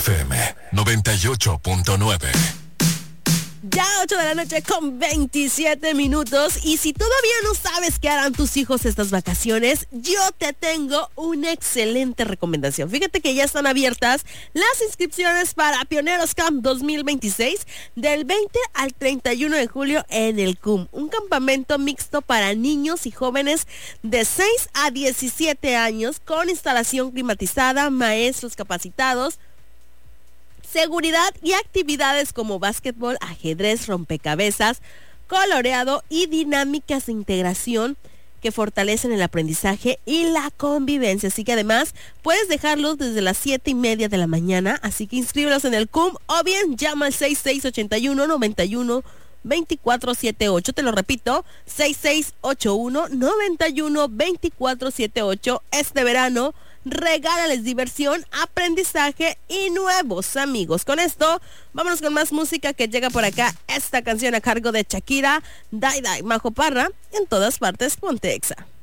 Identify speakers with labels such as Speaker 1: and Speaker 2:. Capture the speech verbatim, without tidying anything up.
Speaker 1: F M noventa y ocho punto nueve.
Speaker 2: Ya ocho de la noche con veintisiete minutos. Y si todavía no sabes qué harán tus hijos estas vacaciones, yo te tengo una excelente recomendación. Fíjate que ya están abiertas las inscripciones para Pioneros Camp dos mil veintiséis del veinte al treinta y uno de julio en el C U M. Un campamento mixto para niños y jóvenes de seis a diecisiete años con instalación climatizada, maestros capacitados, seguridad y actividades como básquetbol, ajedrez, rompecabezas, coloreado y dinámicas de integración que fortalecen el aprendizaje y la convivencia. Así que además puedes dejarlos desde las siete y media de la mañana, así que inscríbelos en el C U M o bien llama al seis seis ocho uno, nueve uno, veinticuatro setenta y ocho. Te lo repito, seis seis ocho uno, nueve uno, veinticuatro setenta y ocho. Este verano regálales diversión, aprendizaje y nuevos amigos. Con esto, vámonos con más música que llega por acá. Esta canción a cargo de Shakira, Dai Dai, Majo Parra, en todas partes, ponte Exa.